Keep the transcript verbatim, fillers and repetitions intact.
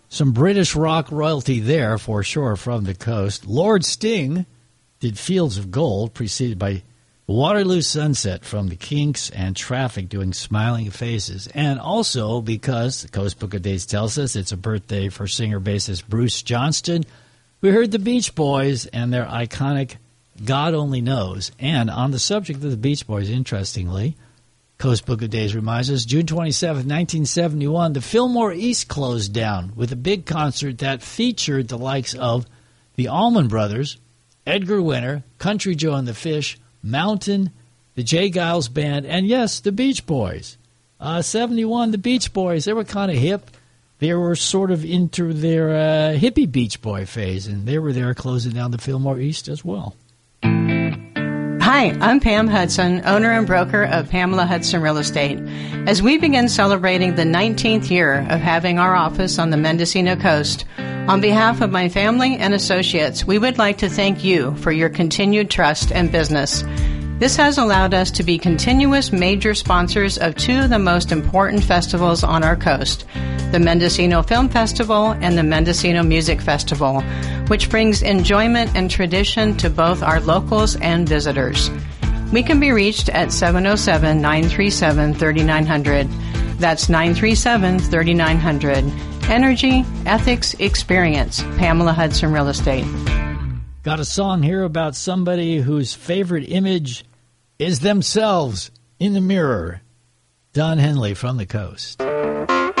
Some British rock royalty there, for sure, from the coast. Lord Sting did Fields of Gold, preceded by Waterloo Sunset from the Kinks and Traffic doing Smiling Faces. And also because the Coast Book of Days tells us it's a birthday for singer-bassist Bruce Johnston, we heard the Beach Boys and their iconic God Only Knows. And on the subject of the Beach Boys, interestingly, Coast Book of Days reminds us, June twenty-seventh, nineteen seventy-one, the Fillmore East closed down with a big concert that featured the likes of the Allman Brothers, Edgar Winter, Country Joe and the Fish, Mountain, the J. Giles Band, and yes, the Beach Boys. Uh, seventy-one, the Beach Boys, they were kind of hip. They were sort of into their uh, hippie Beach Boy phase, and they were there closing down the Fillmore East as well. Hi, I'm Pam Hudson, owner and broker of Pamela Hudson Real Estate. As we begin celebrating the nineteenth year of having our office on the Mendocino coast, on behalf of my family and associates, we would like to thank you for your continued trust and business. This has allowed us to be continuous major sponsors of two of the most important festivals on our coast, the Mendocino Film Festival and the Mendocino Music Festival, which brings enjoyment and tradition to both our locals and visitors. We can be reached at seven oh seven, nine three seven, three nine zero zero. That's nine three seven, three nine zero zero. Energy, ethics, experience. Pamela Hudson Real Estate. Got a song here about somebody whose favorite image is themselves in the mirror. Don Henley from the coast.